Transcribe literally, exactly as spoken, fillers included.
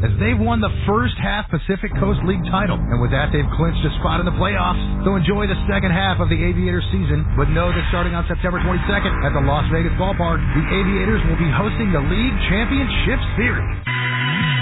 as they've won the first half Pacific Coast League title. And with that, they've clinched a spot in the playoffs. So enjoy the second half of the Aviators season, but know that starting on September twenty-second at the Las Vegas ballpark, the Aviators will be hosting the League Championship Series.